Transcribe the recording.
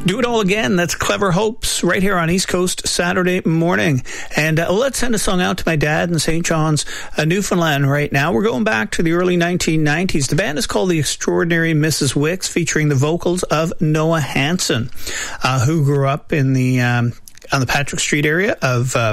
Do It All Again. That's Clever Hopes right here on East Coast Saturday morning. And let's send a song out to my dad in St. John's, Newfoundland right now. We're going back to the early 1990s. The band is called The Extraordinary Mrs. Wicks, featuring the vocals of Noah Hansen, who grew up in the on the Patrick Street area of